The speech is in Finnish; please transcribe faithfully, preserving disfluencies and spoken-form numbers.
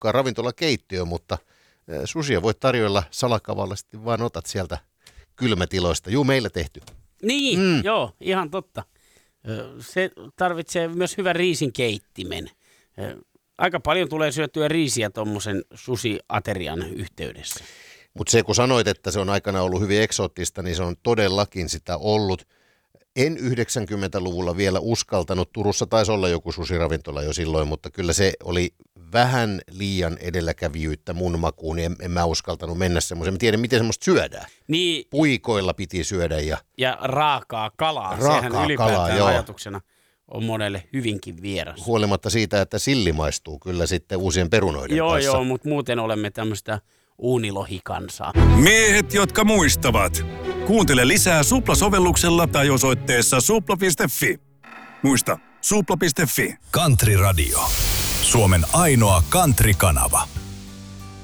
laadukkaan ravintolakeittiön, mutta susia voit tarjoilla salakavallisesti, vaan otat sieltä kylmätiloista. Juu, meillä tehty. Niin, mm. joo, ihan totta. Se tarvitsee myös hyvän riisinkeittimen. Aika paljon tulee syötyä riisiä tuommoisen susiaterian yhteydessä. Mutta se, kun sanoit, että se on aikana ollut hyvin eksoottista, niin se on todellakin sitä ollut. En yhdeksänkymmentäluvulla vielä uskaltanut. Turussa taisi olla joku susiravintola jo silloin, mutta kyllä se oli vähän liian edelläkävijyyttä mun makuun, niin en, en mä uskaltanut mennä semmoiseen. Mä tiedän, miten semmoista syödään. Niin, puikoilla piti syödä. Ja, ja raakaa kalaa. Raakaa Sehän ylipäätään kalaa, joo. ajatuksena on monelle hyvinkin vieras. Huolimatta siitä, että silli maistuu kyllä sitten uusien perunoiden joo, kanssa. Joo, joo, mutta muuten olemme tämmöistä uunilohikansaa. Miehet, jotka muistavat. Kuuntele lisää Supla-sovelluksella tai osoitteessa supla piste fi. Muista, supla piste fi. Country Radio. Suomen ainoa country-kanava.